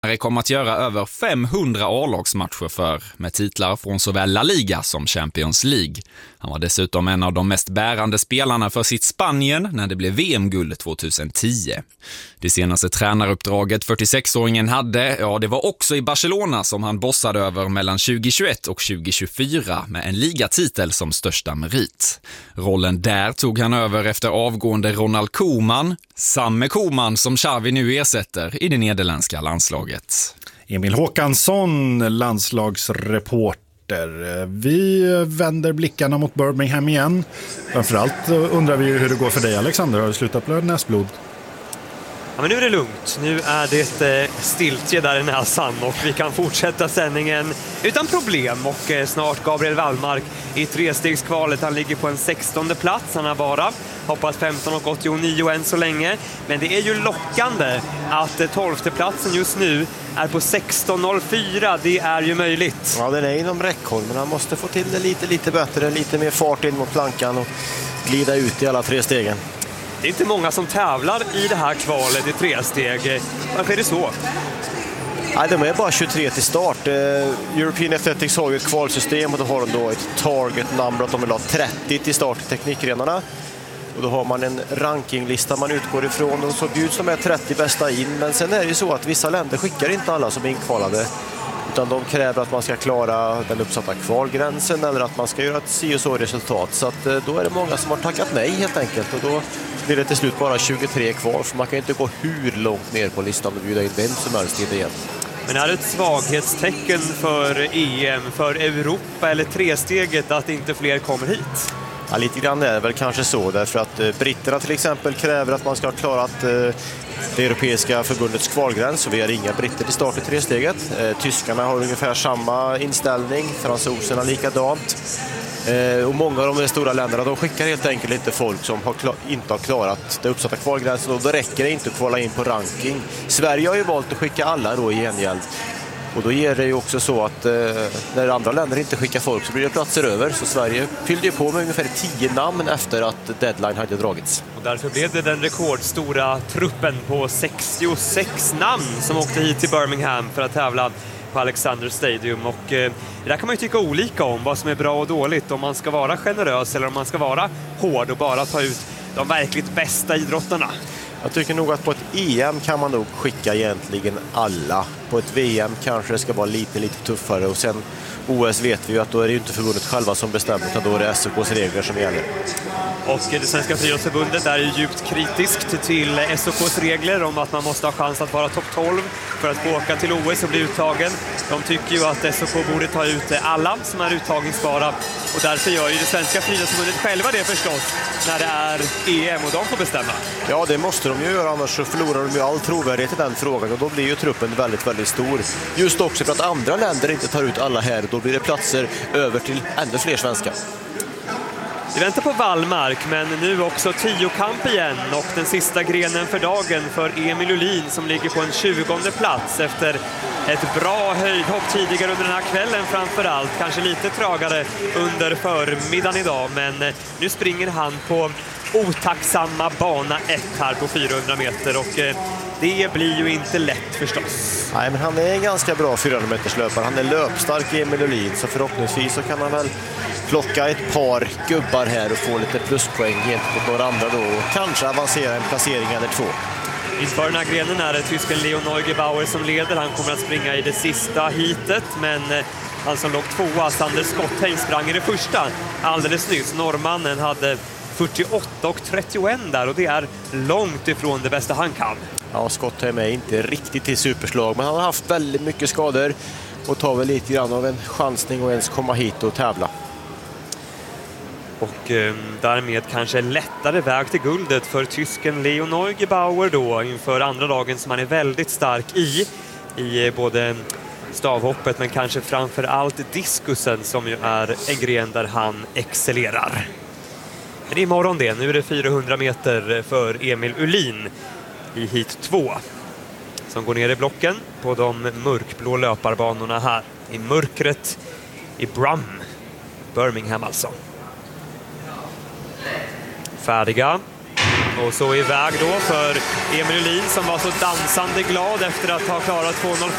kommer att göra över 500 A-lagsmatcher för, med titlar från såväl La Liga som Champions League. Han var dessutom en av de mest bärande spelarna för sitt Spanien när det blev VM-guld 2010. Det senaste tränaruppdraget 46-åringen hade, det var också i Barcelona som han bossade över mellan 2021 och 2024 med en ligatitel som största merit. Rollen där tog han över efter avgående Ronald Koeman, samme Koeman som Xavi nu ersätter i det nederländska landslaget. Emil Håkansson, landslagsreporter. Vi vänder blickarna mot Birmingham igen. Framförallt undrar vi hur det går för dig, Alexander. Har du slutat blöda näsblod? Ja, men nu är det lugnt. Nu är det stiltje där i näsan och vi kan fortsätta sändningen utan problem. Och snart Gabriel Wallmark i trestegskvalet. Han ligger på en 16:e plats. Han har bara hoppat 15,89 än så länge. Men det är ju lockande att 12:e platsen just nu är på 16,04. Det är ju möjligt. Ja, den är inom räckhåll, men han måste få till det lite bättre. Lite mer fart in mot plankan och glida ut i alla tre stegen. Det är inte många som tävlar i det här kvalet i tresteg. Varför är det så? Nej, de är bara 23 till start. European Athletics har ju ett kvalsystem och då har de då ett target number att de vill ha 30 till start i teknikgrenarna. Och då har man en rankinglista man utgår ifrån och så bjuds de här 30 bästa in. Men sen är det ju så att vissa länder skickar inte alla som är inkvalade. Utan de kräver att man ska klara den uppsatta kvalgränsen eller att man ska göra ett si och så resultat. Så att då är det många som har tackat nej helt enkelt. Och då blir det till slut bara 23 kvar. För man kan inte gå hur långt ner på listan och bjuda in vem som helst in igen. Men är det ett svaghetstecken för EM, för Europa eller tresteget att inte fler kommer hit? Ja, lite grann är det väl kanske så, därför att britterna till exempel kräver att man ska ha klarat det europeiska förbundets kvalgräns, och vi har inga britter till start i tresteget. Tyskarna har ungefär samma inställning, fransoserna likadant. Och många av de stora länderna, de skickar helt enkelt inte folk som inte har klarat det uppsatta kvalgränsen, och då räcker det inte att kvala in på ranking. Sverige har ju valt att skicka alla då i gengäld. Och då ger det ju också så att när andra länder inte skickar folk så blir det platser över. Så Sverige fyllde ju på med ungefär 10 namn efter att deadline hade dragits. Och därför blev det den rekordstora truppen på 66 namn som åkte hit till Birmingham för att tävla på Alexander Stadium. Och det där kan man ju tycka olika om vad som är bra och dåligt. Om man ska vara generös eller om man ska vara hård och bara ta ut de verkligt bästa idrottarna. Jag tycker nog att på ett EM kan man nog skicka egentligen alla. På ett VM kanske det ska vara lite tuffare, och sen OS vet vi ju att då är det ju inte förbundet själva som bestämmer, utan då är det SOKs regler som gäller. Och det svenska friidrottsförbundet är ju djupt kritiskt till SOKs regler om att man måste ha chans att vara topp 12 för att få åka till OS och bli uttagen. De tycker ju att SOK borde ta ut alla som är uttagningsbara, och därför gör ju det svenska friidrottsförbundet själva det förstås när det är EM och de får bestämma. Ja, det måste de ju göra, annars så förlorar de ju all trovärdighet i den frågan, och då blir ju truppen väldigt stor. Just också för att andra länder inte tar ut alla här, då blir det platser över till ännu fler svenskar. Vi väntar på Wallmark, men nu också 10-kamp igen, och den sista grenen för dagen för Emil Uhlin som ligger på en 20:e plats efter ett bra höjdhopp tidigare under den här kvällen framförallt. Kanske lite tragare under förmiddagen idag, men nu springer han på otacksamma bana 1 här på 400 meter, och det blir ju inte lätt förstås. Nej, men han är en ganska bra 400-meterslöpare. Han är löpstark, Emil Uhlin, så förhoppningsvis så kan han väl plocka ett par gubbar här och få lite pluspoäng gentemot några andra då, och kanske avancera en placering eller 2. Inför den här grenen är det tysken Leon Neugebauer som leder. Han kommer att springa i det sista hitet, men han som låg 2:a, Sander Skottheim, sprang i det första alldeles nyss. Norrmannen hade 48,31 där, och det är långt ifrån det bästa han kan. Ja, Skottheim är inte riktigt till superslag, men han har haft väldigt mycket skador och tar väl lite grann av en chansning och ens komma hit och tävla. Och därmed kanske lättare väg till guldet för tysken Leon Neugebauer då inför andra dagen som han är väldigt stark i både stavhoppet men kanske framför allt diskusen som ju är en gren där han excellerar. Men imorgon det, nu är det 400 meter för Emil Uhlin i hit 2 som går ner i blocken på de mörkblå löparbanorna här i mörkret i Birmingham alltså. Färdiga. Och så iväg då för Emil Uhlin som var så dansande glad efter att ha klarat 2.05.